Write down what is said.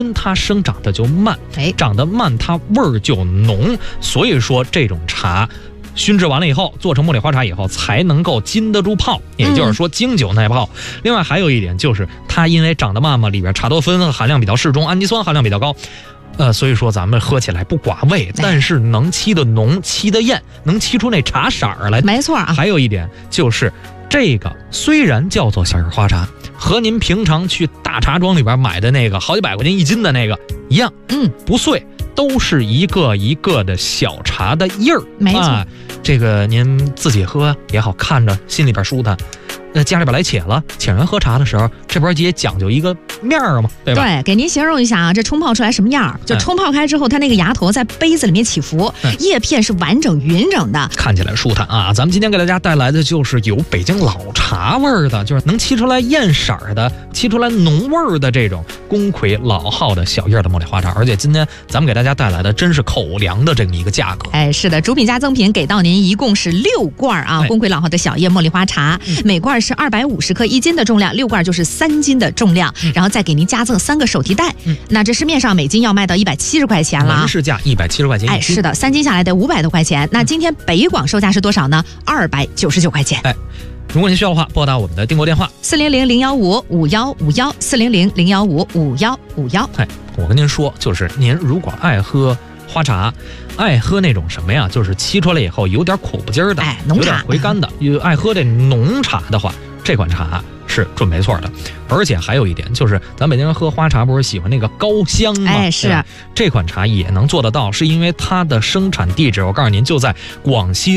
它生长的就慢，长得慢它味儿就浓，所以说这种茶熏制完了以后，做成茉莉花茶以后才能够经得住泡，也就是说经久耐泡。另外还有一点就是它因为长得慢嘛，里边茶多酚含量比较适中，氨基酸含量比较高，所以说咱们喝起来不寡味，但是能沏得浓，沏得艳，能沏出那茶色来。 没错啊。 还有一点就是这个虽然叫做小叶花茶，和您平常去大茶庄里边买的那个好几百块钱一斤的那个一样，不碎，都是一个一个的小茶的印儿。 没错， 这个您自己喝也好，看着心里边舒坦。家里边来且了，请人喝茶的时候，这边也讲究一个面儿嘛，对吧？ 对，给您形容一下啊，这冲泡出来什么样？就冲泡开之后，它那个芽头在杯子里面起伏，叶片是完整匀整的， 看起来舒坦啊。咱们今天给大家带来的就是有北京老茶味儿的，就是能沏出来艳色的、沏出来浓味儿的这种宫魁老号的小叶的茉莉花茶。而且今天咱们给大家带来的真是口粮的这么一个价格。 是的，主品加赠品给到您一共是6罐啊，宫魁老号的小叶茉莉花茶，每罐是250克1斤的重量，6罐就是3斤的重量，然后再给您加赠3个手提袋。那这市面上每斤要卖到170块钱了， 门市价170块钱。 是的，3斤下来得500多块钱。那今天北广售价是多少呢？299块钱。 如果您需要的话，拨打我们的订购电话 400-015-5151，400-015-5151。 我跟您说，就是您如果爱喝花茶，爱喝那种什么呀，就是沏出来以后有点苦不劲儿的， 浓茶， 有点回甘的，爱喝这浓茶的话，这款茶是准没错的。而且还有一点就是，咱北京人喝花茶不是喜欢那个高香吗？ 是， 这款茶也能做得到，是因为它的生产地址，我告诉您就在广西